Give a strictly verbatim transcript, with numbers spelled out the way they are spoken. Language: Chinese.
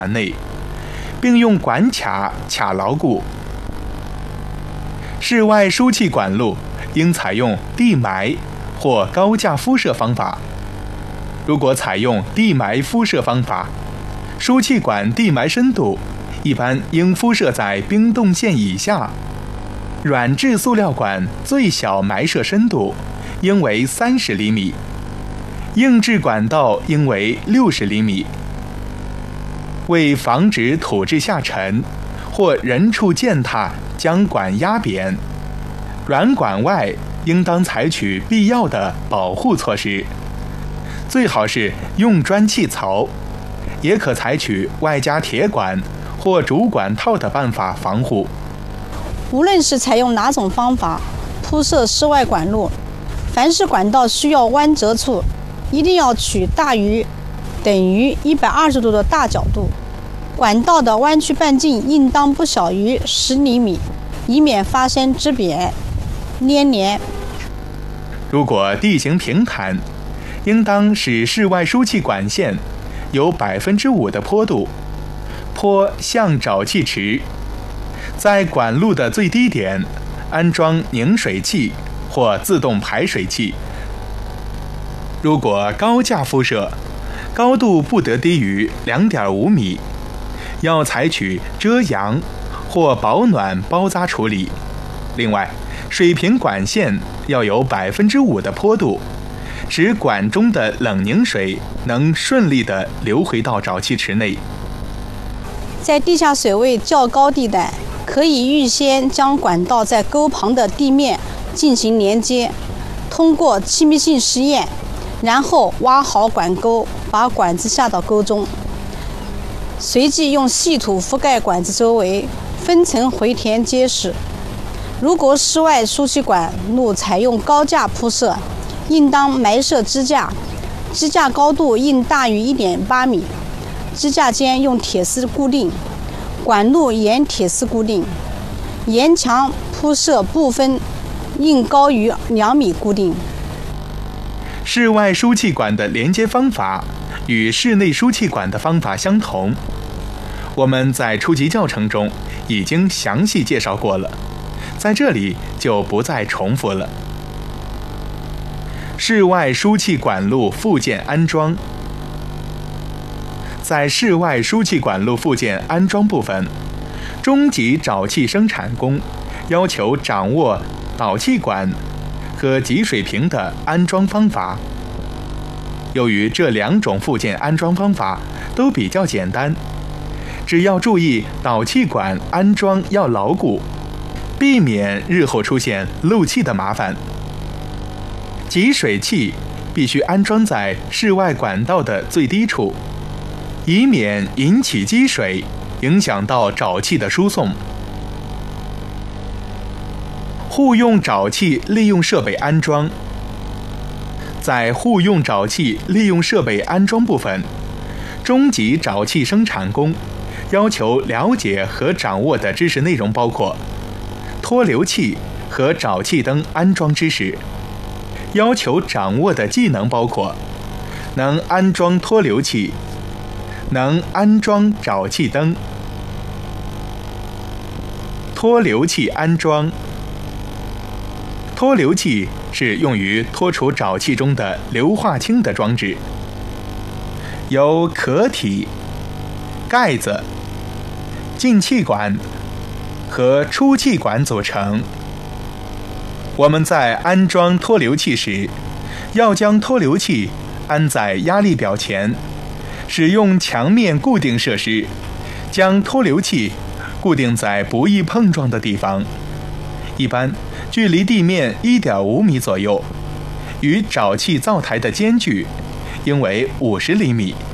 内，并用管卡卡牢固。室外输气管路应采用地埋或高架敷设方法。如果采用地埋敷设方法，输气管地埋深度一般应敷设在冰冻线以下。软质塑料管最小埋设深度应为三十厘米，硬质管道应为六十厘米。为防止土质下沉或人畜践踏将管压扁，软管外应当采取必要的保护措施，最好是用砖砌槽，也可采取外加铁管或主管套的办法防护。 无论是采用哪种方法铺设室外管路，凡是管道需要弯折处，一定要取大于等于一百二十度的大角度，管道的弯曲半径应当不小于十厘米，以免发生支扁、粘连。 如果地形平坦，应当使室外输气管线有百分之五的坡度，坡向沼气池，在管路的最低点安装凝水器或自动排水器。如果高架敷设，高度不得低于 二点五米，要采取遮阳或保暖包扎处理。另外，水平管线要有百分之五的坡度，使管中的冷凝水能顺利地流回到沼气池内。 在地下水位较高地带，可以预先将管道在沟旁的地面进行连接，通过气密性实验，然后挖好管沟，把管子下到沟中，随即用细土覆盖管子周围，分层回填结实。如果室外输气管路采用高架铺设，应当埋设支架，支架高度应大于 一点八米，支架间用铁丝固定，管路沿铁丝固定，沿墙铺设部分应高于两米固定。 室外输气管的连接方法与室内输气管的方法相同，我们在初级教程中已经详细介绍过了，在这里就不再重复了。室外输气管路附件安装。在室外输气管路附件安装部分，中级沼气生产工要求掌握导气管和集水瓶的安装方法。由于这两种附件安装方法都比较简单，只要注意导气管安装要牢固，避免日后出现漏气的麻烦。集水器必须安装在室外管道的最低处，以免引起积水，影响到沼气的输送。户用沼气利用设备安装。在户用沼气利用设备安装部分，中级沼气生产工要求了解和掌握的知识内容包括脱流器和沼气灯安装知识。要求掌握的技能包括能安装脱流器，能安装沼气灯。脱流器安装。脱流器是用于脱除沼气中的硫化氢的装置，由壳体、盖子、进气管和出气管组成。我们在安装脱流器时，要将脱流器安在压力表前，使用墙面固定设施，将脱流器固定在不易碰撞的地方，一般距离地面 一点五米左右，与沼气灶台的间距应为五十厘米。